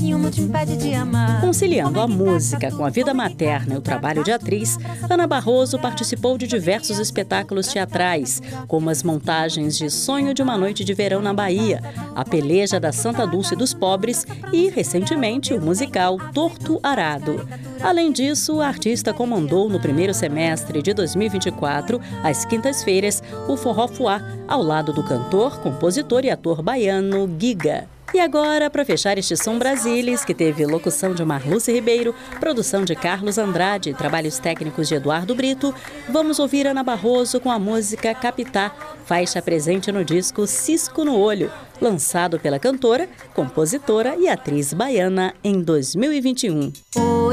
nenhuma te impede de amar. Conciliando a música com a vida materna e o trabalho de atriz, Ana Barroso participou de diversos espetáculos teatrais, como as montagens de Sonho de uma Noite de Verão na Bahia, A Peleja da Santa Dulce dos Pobres e, recentemente, o musical Torto Arado. Além disso, a artista comandou no primeiro semestre de 2024, às quintas-feiras, o Forró Fuá, ao lado do cantor, compositor e ator baiano Giga. E agora, para fechar este Som Brasilis, que teve locução de Marluce Ribeiro, produção de Carlos Andrade e trabalhos técnicos de Eduardo Brito, vamos ouvir Ana Barroso com a música Capitá, faixa presente no disco Cisco no Olho, lançado pela cantora, compositora e atriz baiana em 2021.